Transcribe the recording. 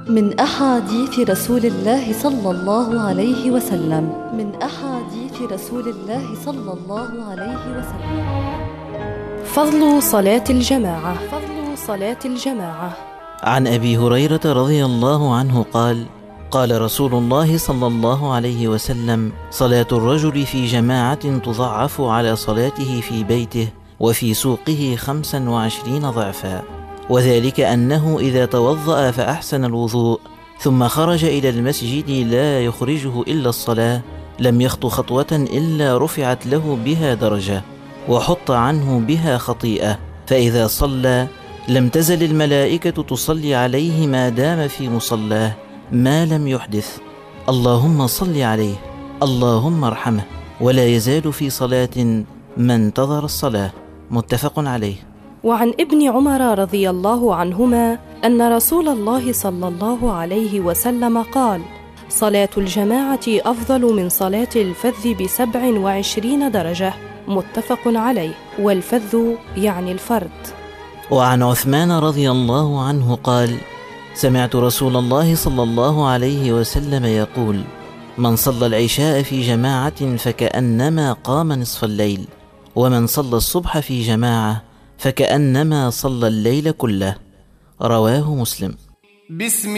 من أحاديث رسول الله صلى الله عليه وسلم. من أحاديث رسول الله صلى الله عليه وسلم. فضل صلاة الجماعة. فضل صلاة الجماعة. عن أبي هريرة رضي الله عنه قال: قال رسول الله صلى الله عليه وسلم: صلاة الرجل في جماعة تضعف على صلاته في بيته وفي سوقه 25 ضعفا، وذلك أنه إذا توضأ فأحسن الوضوء ثم خرج إلى المسجد لا يخرجه إلا الصلاة لم يخط خطوة إلا رفعت له بها درجة وحط عنه بها خطيئة، فإذا صلى لم تزل الملائكة تصلي عليه ما دام في مصلاه ما لم يحدث، اللهم صل عليه اللهم ارحمه، ولا يزال في صلاة ما انتظر الصلاة. متفق عليه. وعن ابن عمر رضي الله عنهما أن رسول الله صلى الله عليه وسلم قال: صلاة الجماعة أفضل من صلاة الفذ ب27 درجة. متفق عليه، والفذ يعني الفرد. وعن عثمان رضي الله عنه قال: سمعت رسول الله صلى الله عليه وسلم يقول: من صلى العشاء في جماعة فكأنما قام نصف الليل، ومن صلى الصبح في جماعة فكأنما صلى الليل كله. رواه مسلم.